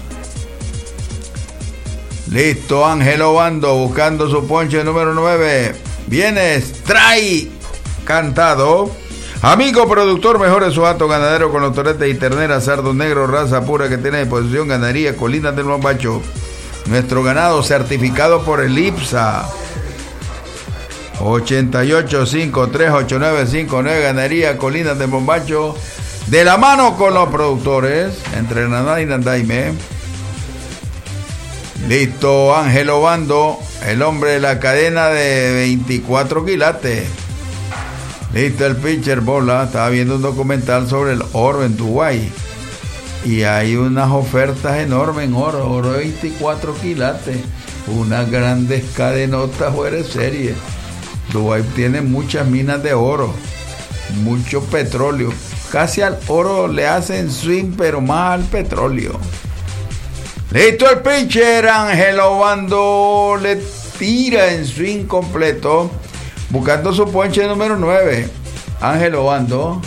Listo, Ángel Obando buscando su ponche número nueve. Viene strike cantado. Amigo productor, mejore su hato ganadero con los toretes y terneras, sardos negros, raza pura que tiene a disposición. Ganadería Colinas del Bombacho. Nuestro ganado certificado por el I P S A. ochenta y ocho, cincuenta y tres, ochenta y nueve, cincuenta y nueve. Ganadería Colinas del Bombacho. De la mano con los productores, entre Naná y Nandaime. Listo, Ángel Obando, el hombre de la cadena de veinticuatro quilates. Listo el pitcher, bola. Estaba viendo un documental sobre el oro en Dubái. Y hay unas ofertas enormes en oro. Oro de veinticuatro quilates. Unas grandes cadenotas fuera de serie. Dubái tiene muchas minas de oro. Mucho petróleo. Casi al oro le hacen swing, pero más al petróleo. Listo el pitcher, Ángel Obando le tira en swing completo, buscando su ponche número nueve. Ángel Obando.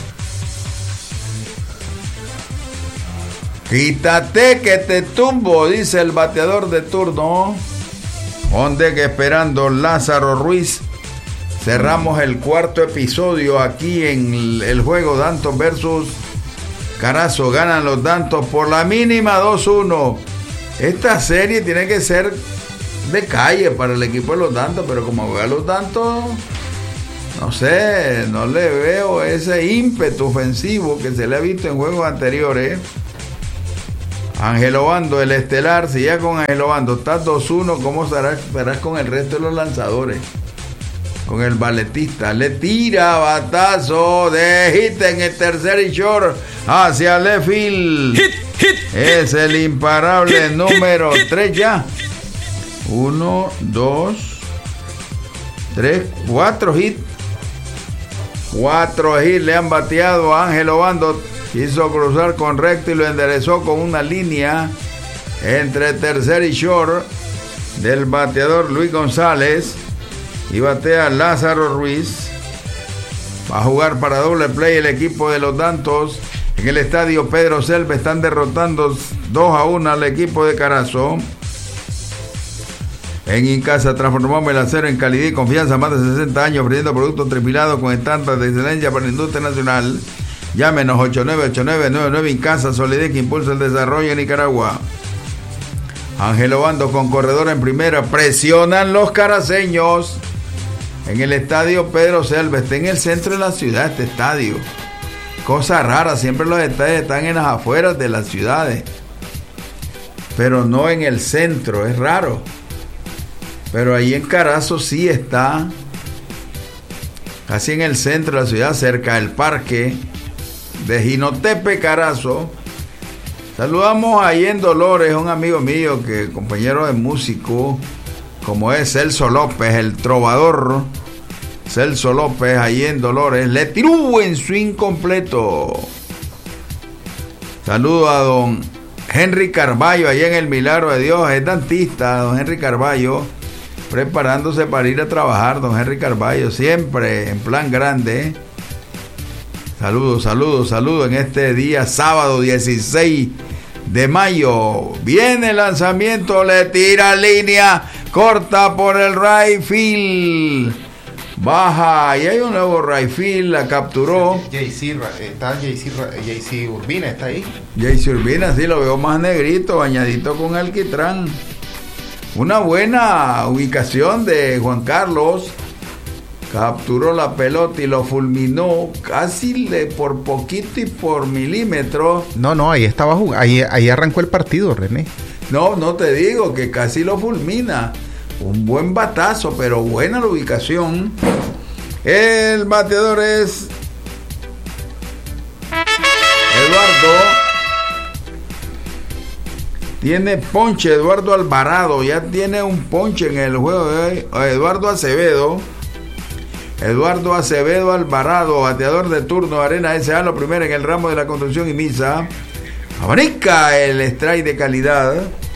Quítate que te tumbo, dice el bateador de turno. Onde que esperando Lázaro Ruiz. Cerramos el cuarto episodio aquí en el juego Dantos versus Carazo. Ganan los Dantos por la mínima dos uno. Esta serie tiene que ser de calle para el equipo de los Dantos, pero como juegan los Dantos, no sé, no le veo ese ímpetu ofensivo que se le ha visto en juegos anteriores. Ángel Obando, el estelar, si ya con Ángel Obando estás dos uno, ¿cómo serás, serás con el resto de los lanzadores? Con el baletista, le tira batazo de hit en el tercer y short hacia left field. Hit, hit, es el imparable hit, número tres ya. Uno, dos, tres, cuatro hits. Cuatro hits le han bateado a Ángel Obando. Quiso cruzar con recto y lo enderezó con una línea entre tercer y short del bateador Luis González. Y batea Lázaro Ruiz. Va a jugar para doble play el equipo de los Dantos. En el estadio Pedro Selva están derrotando dos a uno al equipo de Carazo. En Incasa transformamos el acero en calidad y confianza, más de sesenta años ofreciendo productos tripilados con estándares de excelencia para la industria nacional. Llámenos ocho nueve ocho nueve nueve nueve Incasa, solidez que impulsa el desarrollo en Nicaragua. Ángel Obando con corredor en primera, presionan los caraceños. En el estadio Pedro Selva, está en el centro de la ciudad este estadio. Cosa rara, siempre los estadios están en las afueras de las ciudades, pero no en el centro, es raro. Pero ahí en Carazo sí está, casi en el centro de la ciudad, cerca del parque de Jinotepe, Carazo. Saludamos ahí en Dolores a un amigo mío, que compañero de músico, como es Celso López, el trovador. Celso López, ahí en Dolores, le tiró en swing completo. Saludo a don Henry Carballo, allá en el Milagro de Dios, es dentista, don Henry Carballo, preparándose para ir a trabajar, don Henry Carballo, siempre en plan grande. Saludos, saludos, saludos en este día sábado dieciséis de mayo. Viene el lanzamiento, le tira línea, corta por el right field. Baja, y hay un nuevo right field, la capturó. J C, está J C, J C Urbina, está ahí. J C Urbina, sí, lo veo más negrito, bañadito con alquitrán. Una buena ubicación de Juan Carlos. Capturó la pelota y lo fulminó casi le, por poquito y por milímetro. No, no, ahí estaba jugando, ahí, ahí arrancó el partido, René. No, no te digo que casi lo fulmina. Un buen batazo, pero buena la ubicación. El bateador es Eduardo. Tiene ponche Eduardo Alvarado. Ya tiene un ponche en el juego de hoy. Eduardo Acevedo. Eduardo Acevedo Alvarado, bateador de turno, Arena S A, lo primero en el ramo de la construcción y misa. Abanica el strike de calidad.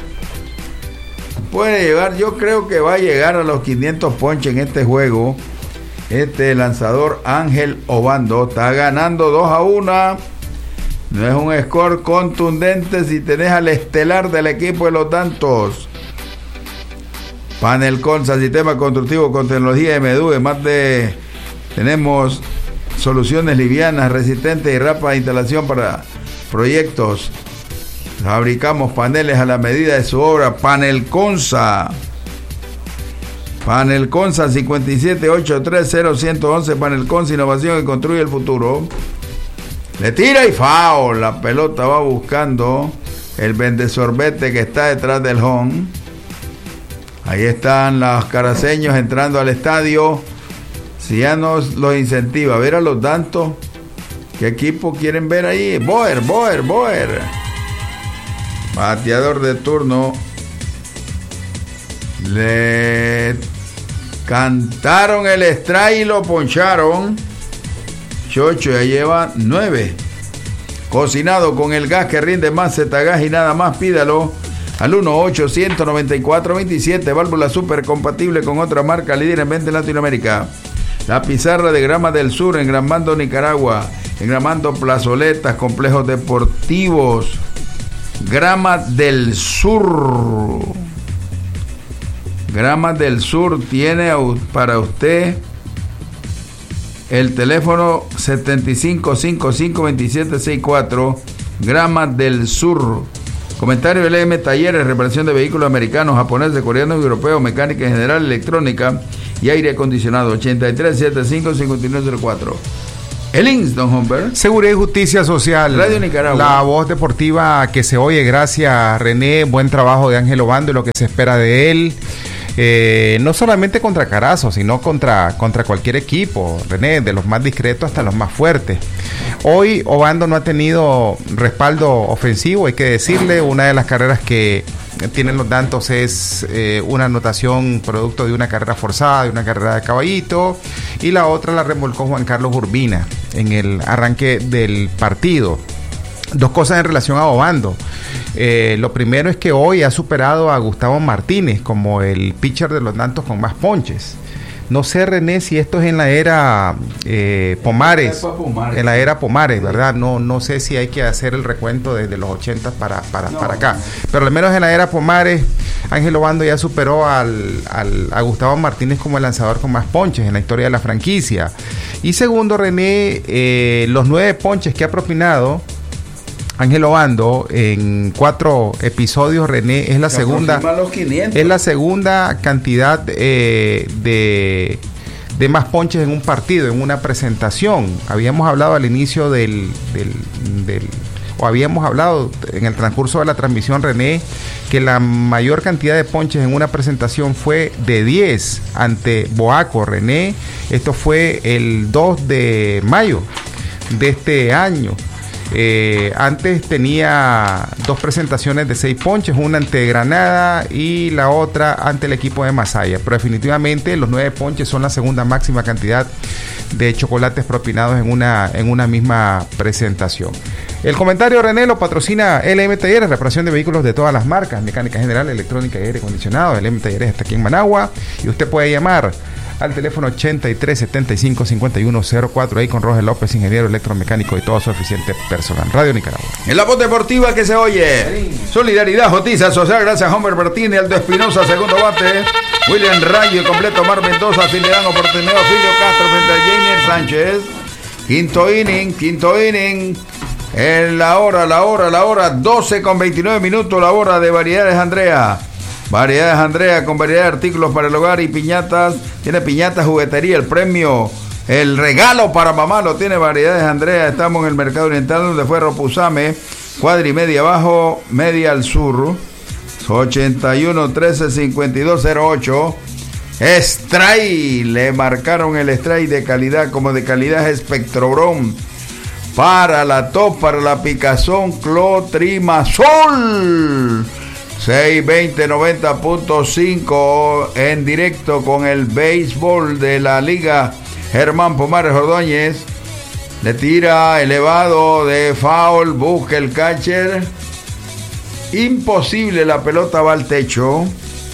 Puede llegar, yo creo que va a llegar a los quinientos ponches en este juego. Este lanzador Ángel Obando está ganando dos a uno. No es un score contundente si tenés al estelar del equipo de los Dantos. Panel Consa, sistema constructivo con tecnología M D U, más de tenemos soluciones livianas, resistentes y rápidas de instalación para proyectos. Fabricamos paneles a la medida de su obra. Panel Consa. Panel Consa cinco siete ocho tres cero uno uno. Panel Consa, innovación que construye el futuro. Le tira y foul. La pelota va buscando el vendesorbete que está detrás del home. Ahí están los caraceños entrando al estadio. Si ya nos los incentiva a ver a los Dantos, ¿qué equipo quieren ver ahí? Boer, Boer, Boer. Bateador de turno. Le cantaron el strike y lo poncharon. Chocho ya lleva nueve. Cocinado con el gas que rinde más Zetagas y nada más, pídalo al uno ochocientos noventa y cuatro veintisiete. Válvula super compatible con otra marca líder en venta en Latinoamérica. La Pizarra de Grama del Sur, engramando Nicaragua, engramando plazoletas, complejos deportivos. Grama del Sur. Grama del Sur tiene para usted el teléfono setenta y cinco cincuenta y cinco veintisiete sesenta y cuatro, Gramas del Sur. Comentario L M Talleres, reparación de vehículos americanos, japoneses, coreanos y europeos, mecánica en general, electrónica y aire acondicionado. Ochenta y tres setenta y cinco cincuenta y nueve cero cuatro. El I N S S, don Humber. Seguridad y Justicia Social. Radio Nicaragua. La voz deportiva que se oye. Gracias, René. Buen trabajo de Ángel Obando y lo que se espera de él. Eh, no solamente contra Carazo, sino contra, contra cualquier equipo, René, de los más discretos hasta los más fuertes. Hoy Obando no ha tenido respaldo ofensivo, hay que decirle. Una de las carreras que tienen los Dantos es eh, una anotación producto de una carrera forzada, de una carrera de caballito, y la otra la remolcó Juan Carlos Urbina en el arranque del partido. Dos cosas en relación a Obando. Eh, lo primero es que hoy ha superado a Gustavo Martínez como el pitcher de los Dantos con más ponches. No sé, René, si esto es en la era eh, Pomares, en la era Pomares, ¿verdad? No, no sé si hay que hacer el recuento desde los ochenta para, para, no, para acá. Pero al menos en la era Pomares, Ángel Obando ya superó al, al, a Gustavo Martínez como el lanzador con más ponches en la historia de la franquicia. Y segundo, René, eh, los nueve ponches que ha propinado Ángel Obando en cuatro episodios, René, es la Se segunda es la segunda cantidad eh, de, de más ponches en un partido, en una presentación. Habíamos hablado al inicio del, del, del o habíamos hablado en el transcurso de la transmisión, René, que la mayor cantidad de ponches en una presentación fue de diez ante Boaco, René. Esto fue el dos de mayo de este año. Eh, antes tenía dos presentaciones de seis ponches, una ante Granada y la otra ante el equipo de Masaya, pero definitivamente los nueve ponches son la segunda máxima cantidad de chocolates propinados en una, en una misma presentación. El comentario, René, lo patrocina L M Talleres, reparación de vehículos de todas las marcas, mecánica general, electrónica y aire acondicionado. L M Talleres está aquí en Managua y usted puede llamar al teléfono ochenta y tres setenta y cinco cincuenta y uno cero cuatro, ahí con Roger López, ingeniero electromecánico y todo su eficiente personal. Radio Nicaragua. En la voz deportiva que se oye. Solidaridad, Jotiza Social, gracias a Homer Bertini, Aldo Espinosa, segundo bate. William Rayo y completo Mar Mendoza, si le dan oportunidad a Filio Castro frente a Jainer Sánchez. Quinto inning, quinto inning. En la hora, la hora, la hora, doce con veintinueve minutos, la hora de Variedades Andrea. Variedades Andrea con variedad de artículos para el hogar y piñatas. Tiene piñatas, juguetería, el premio, el regalo para mamá lo tiene Variedades Andrea. Estamos en el Mercado Oriental donde fue Ropuzame, cuadra y media abajo, media al sur. ochenta y uno trece cincuenta y dos cero ocho. Stray, le marcaron el Stray de calidad, como de calidad es Spectrobron. Para la tos, para la picazón, Clotrimazol. seiscientos veinte noventa punto cinco en directo con el béisbol de la Liga Germán Pomares Ordóñez. Le tira elevado de foul, busca el catcher. Imposible, la pelota va al techo.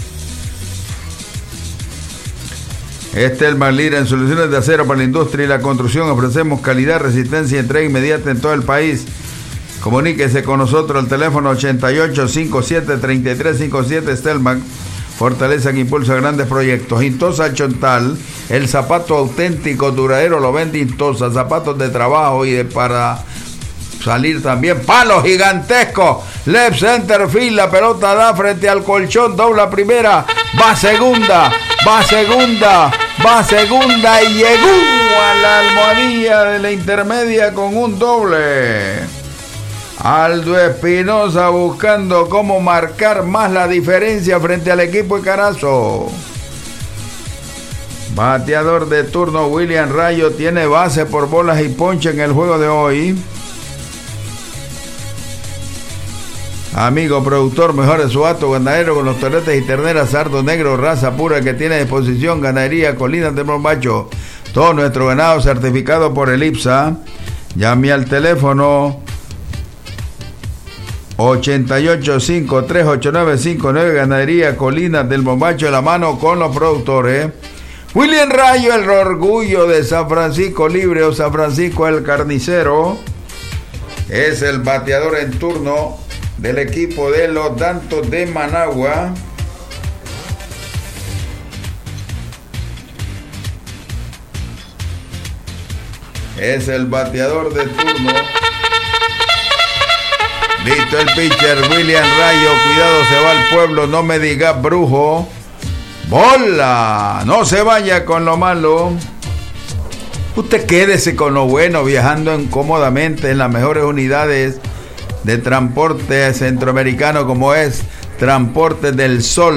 Este es el más líder en soluciones de acero para la industria y la construcción. Ofrecemos calidad, resistencia y entrega inmediata en todo el país. Comuníquese con nosotros al teléfono ochenta y ocho cincuenta y siete treinta y tres cincuenta y siete. Stelmac, fortaleza que impulsa grandes proyectos. Intosa Chontal, el zapato auténtico, duradero, lo vende Intosa. Zapatos de trabajo y de para salir también. Palo gigantesco. Left center field, la pelota da frente al colchón, dobla primera, va segunda, va segunda, va segunda y llegó a la almohadilla de la intermedia con un doble. Aldo Espinosa buscando cómo marcar más la diferencia frente al equipo de Carazo. Bateador de turno William Rayo tiene base por bolas y ponche en el juego de hoy. Amigo productor, mejor de su hato ganadero con los toretes y terneras, sardo negro, raza pura que tiene a disposición. Ganadería Colinas del Bombacho. Todo nuestro ganado certificado por el I P S A. Llame al teléfono ochenta y ocho cincuenta y tres ochenta y nueve cincuenta y nueve. Ganadería Colinas del Bombacho, de la mano con los productores. William Rayo, el orgullo de San Francisco Libre o San Francisco el Carnicero, es el bateador en turno del equipo de los Dantos de Managua. Es el bateador de turno. Listo el pitcher, William Rayo. Cuidado, se va al pueblo. No me digas brujo. Bola. No se vaya con lo malo. Usted quédese con lo bueno, viajando en cómodamente en las mejores unidades de transporte centroamericano como es Transporte del Sol.